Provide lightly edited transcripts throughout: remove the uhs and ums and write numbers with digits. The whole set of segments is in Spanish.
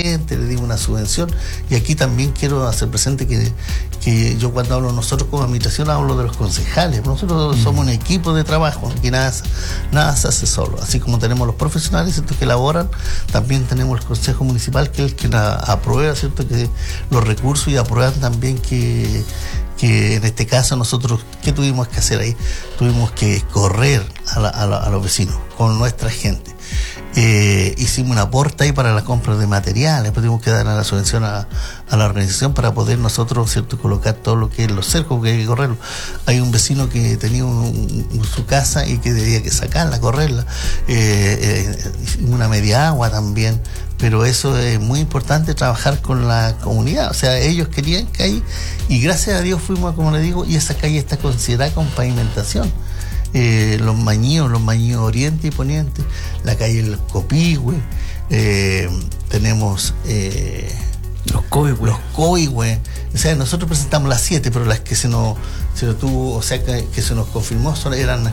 gente, le dimos una subvención. Y aquí también quiero hacer presente que yo cuando hablo nosotros como administración hablo de los concejales. Nosotros somos un equipo de trabajo, que nada se hace solo. Así como tenemos los profesionales, ¿cierto?, que elaboran, también tenemos el Consejo Municipal, que es el que aprueba, ¿cierto?, que los recursos, y aprueban también que en este caso nosotros, ¿qué tuvimos que hacer ahí? Tuvimos que correr a los vecinos con nuestra gente. Hicimos un aporte ahí para la compra de materiales, después tuvimos que dar la subvención a la organización para poder nosotros, ¿cierto?, colocar todo lo que es los cercos, que hay que correrlo. Hay un vecino que tenía su casa y que debía que sacarla, correrla, una media agua también. Pero eso es muy importante, trabajar con la comunidad. O sea, ellos querían que ahí, y gracias a Dios fuimos, como le digo, y esa calle está considerada con pavimentación. Los Mañíos Oriente y Poniente, la calle El Copihue, tenemos los Coihue. O sea, nosotros presentamos las 7, pero las que se nos tuvo, o sea, que se nos confirmó eran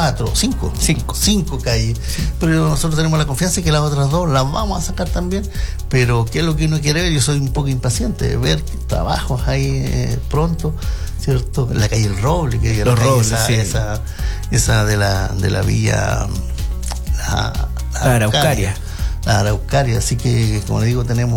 5 calles. Pero nosotros tenemos la confianza que las otras 2 las vamos a sacar también. Pero ¿qué es lo que uno quiere ver? Yo soy un poco impaciente, ver trabajos ahí pronto, ¿cierto? La calle El Roble, que es esa de la villa la Araucaria. La Araucaria. Así que, como le digo, tenemos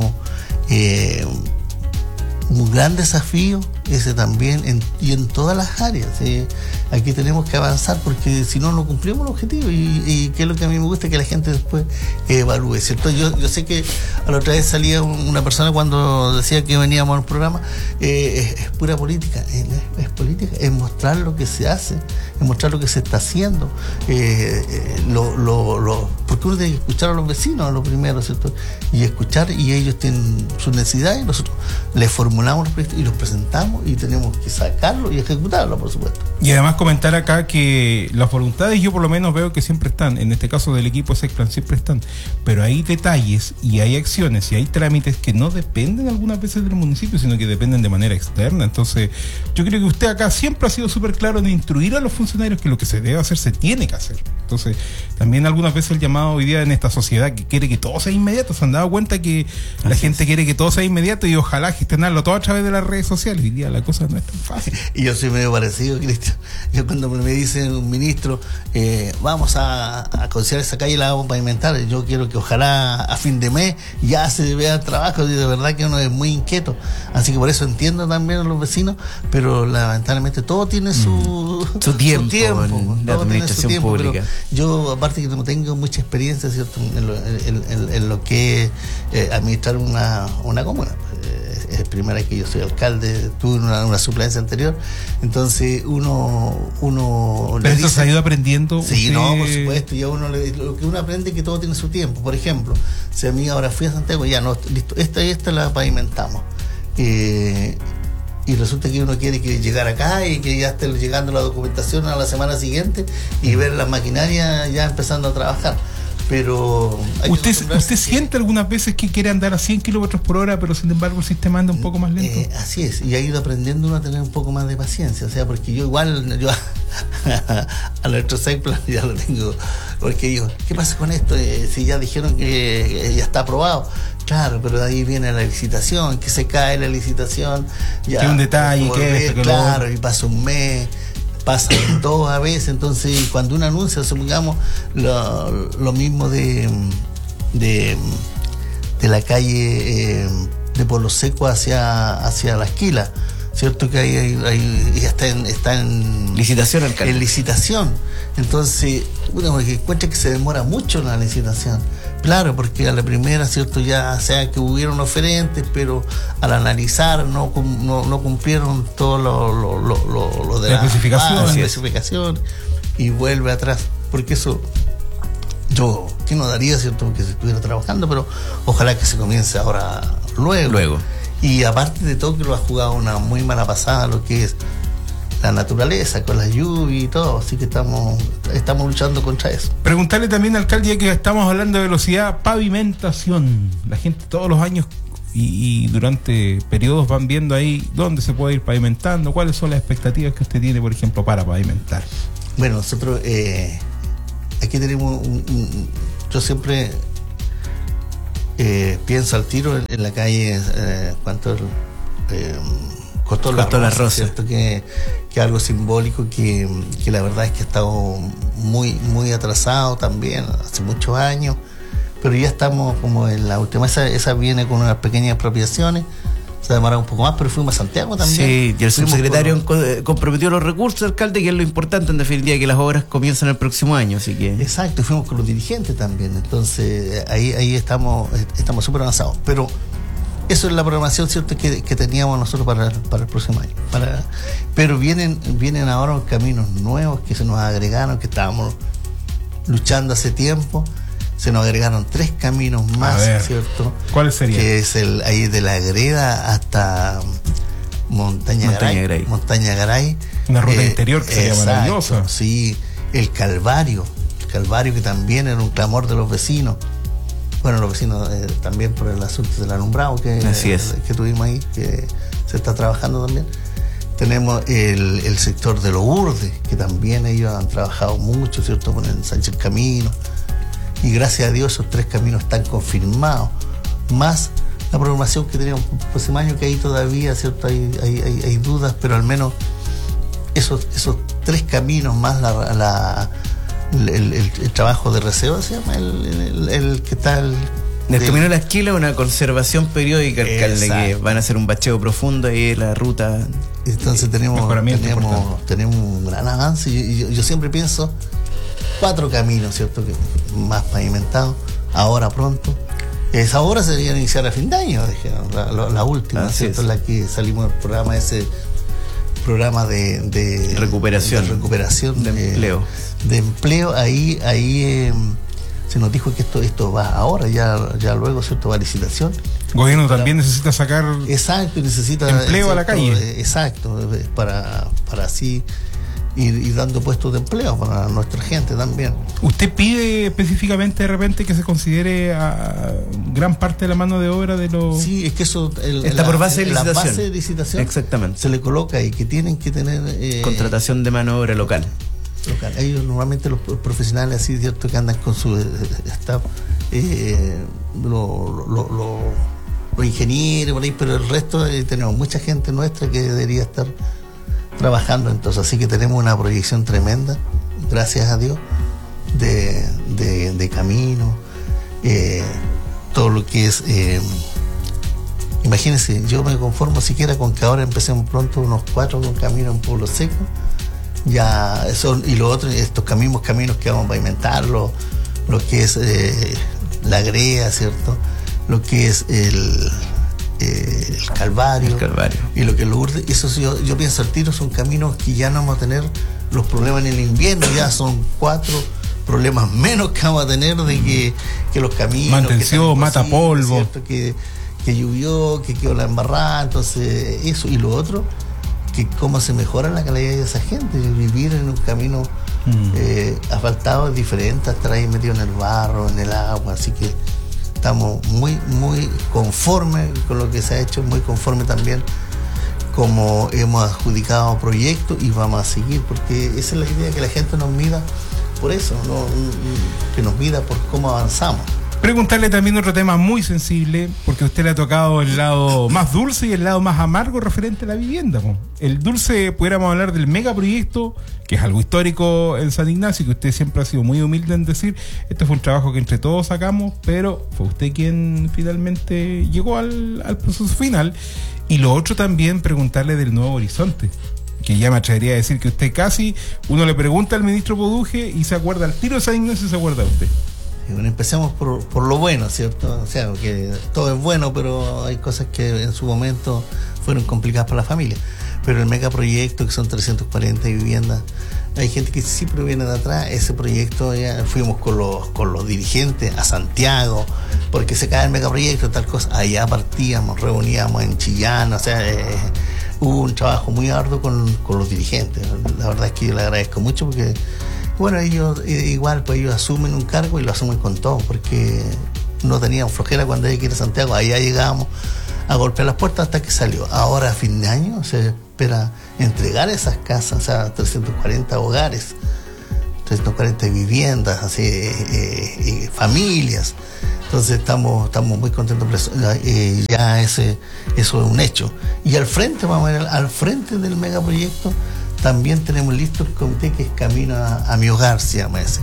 un gran desafío ese también en todas las áreas. Aquí tenemos que avanzar, porque si no cumplimos el objetivo, y que es lo que a mí me gusta, que la gente después evalúe, ¿cierto? Yo sé que a la otra vez salía una persona cuando decía que veníamos a un programa, es pura política, es política, es mostrar lo que se hace, es mostrar lo que se está haciendo, porque uno tiene que escuchar a los vecinos a lo primero, ¿cierto? Y escuchar, y ellos tienen sus necesidades, y nosotros les formulamos los proyectos y los presentamos, y tenemos que sacarlo y ejecutarlo, por supuesto. Y además comentar acá que las voluntades, yo por lo menos veo que siempre están, en este caso del equipo Secplan siempre están, pero hay detalles y hay acciones y hay trámites que no dependen algunas veces del municipio, sino que dependen de manera externa. Entonces yo creo que usted acá siempre ha sido súper claro en instruir a los funcionarios que lo que se debe hacer se tiene que hacer. Entonces también algunas veces el llamado hoy día en esta sociedad que quiere que todo sea inmediato, se han dado cuenta que la gente quiere que todo sea inmediato, y ojalá gestionarlo todo a través de las redes sociales. Hoy día la cosa no es tan fácil. Y yo soy medio parecido, Cristian. Yo cuando me dice un ministro, vamos a considerar esa calle y la vamos a pavimentar, yo quiero que ojalá a fin de mes ya se vea el trabajo, y de verdad que uno es muy inquieto. Así que por eso entiendo también a los vecinos, pero lamentablemente todo tiene su tiempo en la administración pública. Yo, aparte que no tengo mucha experiencia, ¿cierto?, en lo que es administrar una comuna. Es primera vez que yo soy alcalde, tuve una suplencia anterior, entonces uno pero eso se ha ido aprendiendo. Sí, por supuesto, ya lo que uno aprende es que todo tiene su tiempo. Por ejemplo, si a mí ahora fui a Santiago, ya no, listo, esta la pavimentamos, y resulta que uno quiere que llegar acá y que ya esté llegando la documentación a la semana siguiente y ver las maquinarias ya empezando a trabajar. Pero ¿Usted siente algunas veces que quiere andar a 100 kilómetros por hora, pero sin embargo el sistema anda un poco más lento? Así es, y ha ido aprendiendo uno a tener un poco más de paciencia. O sea, porque yo a nuestro Secplan ya lo tengo, porque digo, ¿qué pasa con esto? Si ya dijeron que ya está aprobado. Claro, pero de ahí viene la licitación, que se cae la licitación. Ya, que un detalle, claro, y pasa un mes. Pasa todo a veces. Entonces cuando uno anuncia, supongamos lo mismo de la calle de Polo Seco hacia la Esquila, ¿cierto? Que ahí ya está en licitación, alcalde. En licitación. Entonces uno encuentra que se demora mucho la licitación. Claro, porque a la primera, ¿cierto?, ya sea que hubieron oferentes, pero al analizar no cumplieron todo lo de la especificación, y vuelve atrás. Porque eso, que no daría, ¿cierto?, que se estuviera trabajando, pero ojalá que se comience ahora luego. Y aparte de todo, que lo ha jugado una muy mala pasada lo que es la naturaleza, con las lluvias y todo, así que estamos luchando contra eso. Preguntarle también, alcalde, ya que estamos hablando de velocidad, pavimentación. La gente todos los años y durante periodos van viendo ahí dónde se puede ir pavimentando, cuáles son las expectativas que usted tiene, por ejemplo, para pavimentar. Bueno, nosotros aquí tenemos yo siempre pienso al tiro en la calle, Costó la Rosa, ¿cierto? Que algo simbólico que la verdad es que ha estado muy, muy atrasado también, hace muchos años, pero ya estamos como en la última, esa viene con unas pequeñas apropiaciones, se ha demorado un poco más, pero fuimos a Santiago también. Sí, y el subsecretario comprometió los recursos, alcalde, que es lo importante en definitiva, que las obras comienzan el próximo año, así que... Exacto, y fuimos con los dirigentes también, entonces ahí estamos súper avanzados, pero eso es la programación, ¿cierto?, que teníamos nosotros para el próximo año. Pero vienen ahora caminos nuevos que se nos agregaron, que estábamos luchando hace tiempo. Se nos agregaron 3 caminos más, ¿cierto? ¿Cuáles serían? Que es ahí de la Greda hasta Montaña Garay. Una ruta interior que sería maravillosa. Sí, el Calvario que también era un clamor de los vecinos. Bueno, los vecinos también por el asunto del alumbrado que tuvimos ahí, que se está trabajando también. Tenemos el sector de Lourdes, que también ellos han trabajado mucho, ¿cierto?, con el Sánchez Camino. Y gracias a Dios esos 3 caminos están confirmados. Más la programación que teníamos el próximo año, que ahí todavía, ¿cierto?, hay dudas, pero al menos esos 3 caminos más el trabajo de receo, se llama el que está el camino de la esquila, una conservación periódica, alcalde, que van a hacer un bacheo profundo ahí en la ruta. Entonces tenemos un gran avance. Yo siempre pienso 4 caminos, ¿cierto?, que más pavimentados, ahora pronto. Esa obra se debería iniciar a fin de año, la última, ¿cierto?, la que salimos del programa de recuperación de empleo. Ahí se nos dijo que esto va ahora, ya luego, ¿cierto?, va a licitación. El gobierno también necesita sacar necesita empleo a la calle. Exacto, para así ir dando puestos de empleo para nuestra gente también. ¿Usted pide específicamente de repente que se considere a gran parte de la mano de obra de los...? Sí, es que eso... Está por base de licitación. La base de licitación. Exactamente. Se le coloca y que tienen que tener... contratación de mano de obra local. Ellos normalmente, los profesionales así, ¿cierto?, que andan con su staff, los ingenieros, por ahí, pero el resto tenemos mucha gente nuestra que debería estar trabajando. Entonces, así que tenemos una proyección tremenda, gracias a Dios, de camino, todo lo que es... imagínense, yo me conformo siquiera con que ahora empecemos pronto unos 4 con camino en Pueblo Seco. Ya son, y lo otro, estos caminos que vamos a pavimentar, lo que es la Greda, ¿cierto?, lo que es el Calvario y lo que es Lourdes. Eso yo pienso al tiro, son caminos que ya no vamos a tener los problemas en el invierno, ya son 4 problemas menos que vamos a tener de que los caminos, mantención, mata polvo, ¿cierto?, que llovió, que quedó la embarrada. Entonces eso, y lo otro, que cómo se mejora la calidad de esa gente. Vivir en un camino asfaltado es diferente a estar ahí metido en el barro, en el agua. Así que estamos muy, muy conformes con lo que se ha hecho, muy conformes también como hemos adjudicado proyectos, y vamos a seguir, porque esa es la idea, que la gente nos mida por eso, que nos mida por cómo avanzamos. Preguntarle también otro tema muy sensible, porque a usted le ha tocado el lado más dulce y el lado más amargo referente a la vivienda. El dulce, pudiéramos hablar del megaproyecto, que es algo histórico en San Ignacio, que usted siempre ha sido muy humilde en decir, esto fue un trabajo que entre todos sacamos, pero fue usted quien finalmente llegó al proceso final. Y lo otro también, preguntarle del Nuevo Horizonte, que ya me atrevería a decir que usted casi, uno le pregunta al ministro Poduje y se acuerda al tiro de San Ignacio y se acuerda de usted. Bueno, empecemos por lo bueno, ¿cierto? O sea, que todo es bueno, pero hay cosas que en su momento fueron complicadas para la familia. Pero el megaproyecto, que son 340 viviendas, hay gente que sí proviene de atrás. Ese proyecto, ya fuimos con los dirigentes a Santiago, porque se cae el megaproyecto, tal cosa. Allá partíamos, reuníamos en Chillán, o sea, hubo un trabajo muy arduo con los dirigentes. La verdad es que yo le agradezco mucho, porque bueno, ellos igual, pues ellos asumen un cargo y lo asumen con todo, porque no tenían flojera cuando hay que ir a Santiago. Allá llegábamos a golpear las puertas hasta que salió. Ahora, a fin de año, se espera entregar esas casas, o sea, 340 hogares, 340 viviendas, así, familias. Entonces estamos muy contentos por eso. Ya eso es un hecho. Y al frente, vamos a ver, al frente del megaproyecto también tenemos listo el comité que es Camino a mi hogar, se llama ese.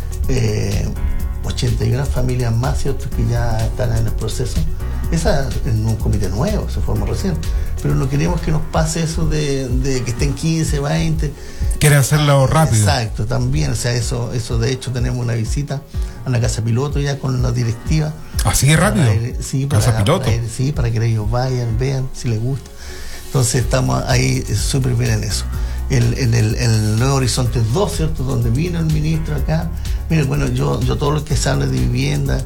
81 familias más, ¿cierto?, que ya están en el proceso. Esa en un comité nuevo, se formó recién. Pero no queremos que nos pase eso de que estén 15, 20. Quiere hacerlo rápido. Exacto, también. O sea, eso de hecho tenemos una visita a la casa piloto ya con la directiva. ¿Así de rápido? Casa piloto. Para que ellos vayan, vean si les gusta. Entonces estamos ahí súper bien en eso. El Nuevo Horizonte 2, ¿cierto?, donde vino el ministro acá. Mire, bueno, yo todo lo que se habla de vivienda,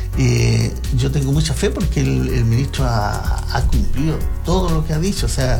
yo tengo mucha fe porque el ministro ha cumplido todo lo que ha dicho. O sea,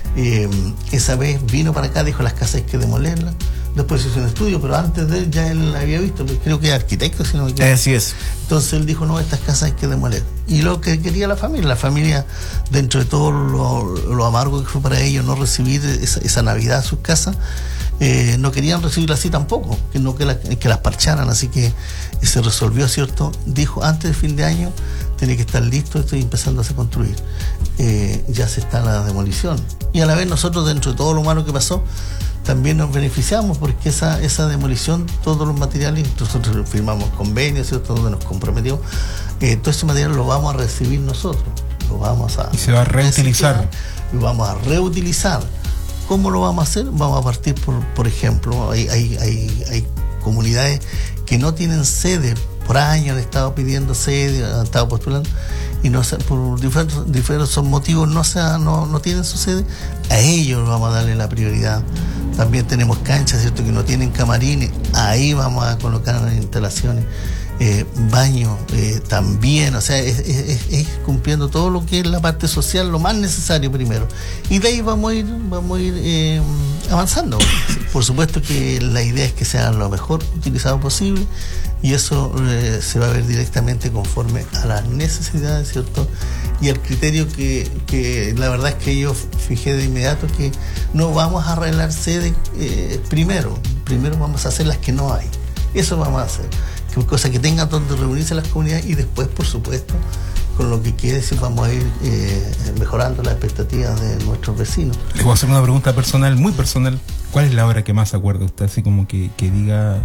esa vez vino para acá, dijo las casas hay que demolerlas. Después hizo un estudio, pero antes de él ya él había visto, creo que es arquitecto, si no me equivoco. Así es. Entonces él dijo, no, estas casas hay que demoler. Y lo que quería la familia, dentro de todo lo amargo que fue para ellos no recibir esa Navidad a sus casas, no querían recibirla así tampoco, que las parcharan, así que se resolvió, ¿cierto? Dijo, antes del fin de año tiene que estar listo, estoy empezando a construir. Ya se está la demolición. Y a la vez nosotros, dentro de todo lo malo que pasó, también nos beneficiamos porque esa demolición, todos los materiales, nosotros firmamos convenios, ¿cierto?, donde nos comprometimos, todo ese material lo vamos a recibir nosotros, lo vamos a... Y se va a reutilizar. Lo vamos a reutilizar. ¿Cómo lo vamos a hacer? Vamos a partir por ejemplo, hay comunidades que no tienen sede, por años han estado pidiendo sede, han estado postulando, y no por diferentes motivos no tienen su sede. A ellos vamos a darle la prioridad. También tenemos canchas, ¿cierto?, que no tienen camarines, ahí vamos a colocar instalaciones, baños también. O sea, es cumpliendo todo lo que es la parte social, lo más necesario primero, y de ahí vamos a ir avanzando. Por supuesto que la idea es que sea lo mejor utilizado posible, y eso se va a ver directamente conforme a las necesidades, ¿cierto?, y el criterio que la verdad es que yo fijé de inmediato, que no vamos a arreglar sede primero vamos a hacer las que no hay. Eso vamos a hacer, cosa que tengan donde reunirse las comunidades, y después, por supuesto, con lo que quede, si vamos a ir mejorando las expectativas de nuestros vecinos. Les voy a hacer una pregunta personal, muy personal. ¿Cuál es la obra que más se acuerda usted? Así como que diga...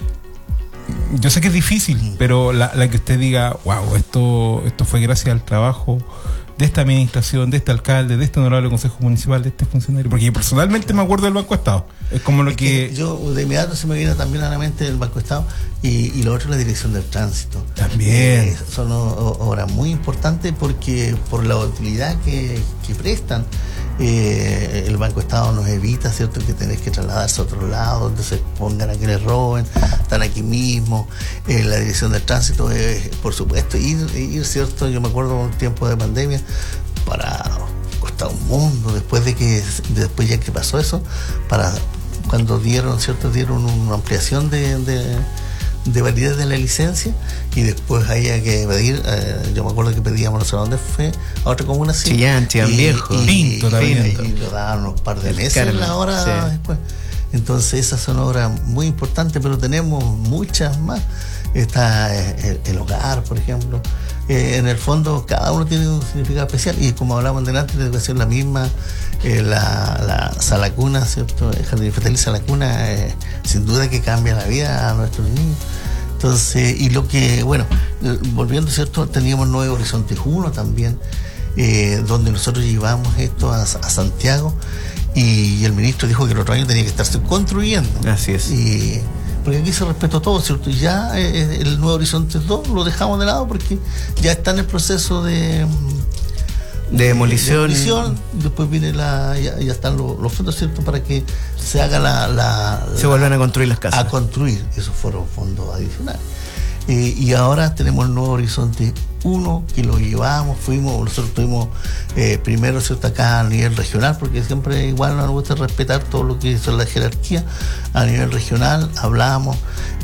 Yo sé que es difícil, pero la que usted diga, wow, esto fue gracias al trabajo de esta administración, de este alcalde, de este honorable consejo municipal, de este funcionario. Porque yo personalmente me acuerdo del Banco Estado. Es como lo que... Yo de inmediato se me viene también a la mente el Banco Estado, y lo otro es la Dirección del Tránsito. También. Son obras muy importantes porque por la utilidad que prestan. El Banco Estado nos evita, ¿cierto?, que tenés que trasladarse a otro lado, donde se pongan a que les roben, están aquí mismo. La Dirección del Tránsito, por supuesto, ir, ¿cierto? Yo me acuerdo un tiempo de pandemia, costaba un mundo, después ya que pasó eso, cuando dieron una ampliación de validez de la licencia, y después había que pedir, yo me acuerdo que pedíamos, no sé dónde fue, a otra comuna así. Chillán Viejo. Pinto también. Y lo daban unos par de meses en la hora después. Entonces esas son obras muy importantes, pero tenemos muchas más. Está el hogar, por ejemplo. En el fondo, cada uno tiene un significado especial, y como hablábamos delante, debe ser la misma. La sala cuna, ¿cierto? El jardín infantil, sala cuna, sin duda que cambia la vida a nuestros niños. Entonces, y lo que, bueno, volviendo, ¿cierto?, teníamos Nuevo Horizonte 1 también, donde nosotros llevamos esto a Santiago, y el ministro dijo que el otro año tenía que estarse construyendo. Así es. Porque aquí se respetó todo, ¿cierto? Y ya el Nuevo Horizonte 2 lo dejamos de lado porque ya está en el proceso de demolición. Después viene ya están los fondos, ¿cierto?, para que se haga se vuelvan a construir las casas. A construir, esos fueron fondos adicionales. Y ahora tenemos el Nuevo Horizonte 1, que lo llevamos, nosotros estuvimos primero, ¿cierto?, acá a nivel regional, porque siempre igual nos gusta respetar todo lo que es la jerarquía. A nivel regional hablamos,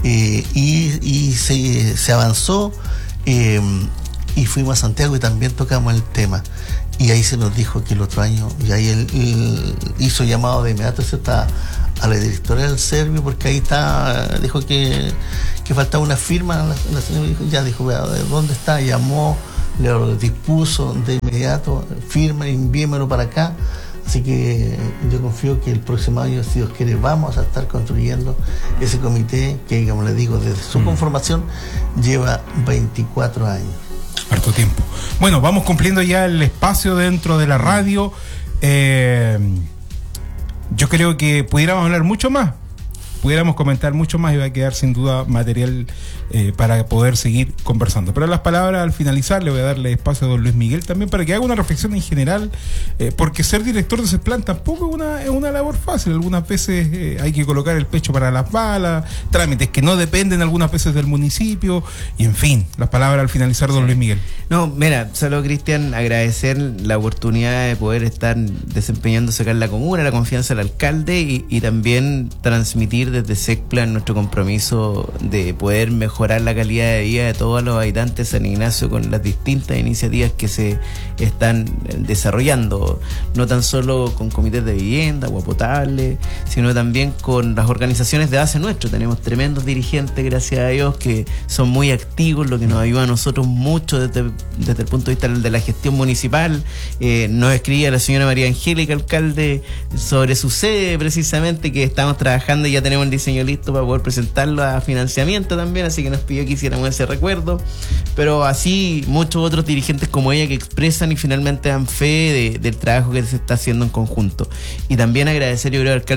y se avanzó, y fuimos a Santiago y también tocamos el tema. y ahí se nos dijo que el otro año, y ahí él hizo llamado de inmediato a la directora del Servio, porque ahí dijo que faltaba una firma. La señora dijo, ¿dónde está? Llamó, le lo dispuso de inmediato, firma, envíemelo para acá. Así que yo confío que el próximo año, si Dios quiere, vamos a estar construyendo ese comité que, como les digo, desde su conformación lleva 24 años. Harto tiempo. Bueno, vamos cumpliendo ya el espacio dentro de la radio. Yo creo que pudiéramos hablar mucho más, pudiéramos comentar mucho más, y va a quedar sin duda material para poder seguir conversando. Pero las palabras al finalizar le voy a darle espacio a don Luis Miguel también para que haga una reflexión en general, porque ser director de CESPLAN tampoco es una labor fácil. Algunas veces hay que colocar el pecho para las balas, trámites que no dependen algunas veces del municipio, y en fin, las palabras al finalizar, don Luis Miguel. No, mira, solo, Cristian, agradecer la oportunidad de poder estar desempeñándose acá en la comuna, la confianza del alcalde, y también transmitir desde CESPLAN nuestro compromiso de poder mejorar la calidad de vida de todos los habitantes de San Ignacio con las distintas iniciativas que se están desarrollando, no tan solo con comités de vivienda, agua potable, sino también con las organizaciones de base nuestro. Tenemos tremendos dirigentes, gracias a Dios, que son muy activos, lo que nos ayuda a nosotros mucho desde el punto de vista de la gestión municipal. Nos escribía la señora María Angélica, alcalde, sobre su sede, precisamente, que estamos trabajando y ya tenemos el diseño listo para poder presentarlo a financiamiento también, así que nos pidió que hiciéramos ese recuerdo. Pero así muchos otros dirigentes como ella que expresan y finalmente dan fe del trabajo que se está haciendo en conjunto. Y también agradecer, yo creo, al alcalde